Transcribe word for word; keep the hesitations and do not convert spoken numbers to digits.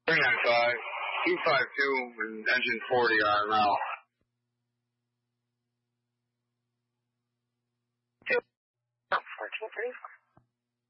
three nine five, two five two, and engine forty are now.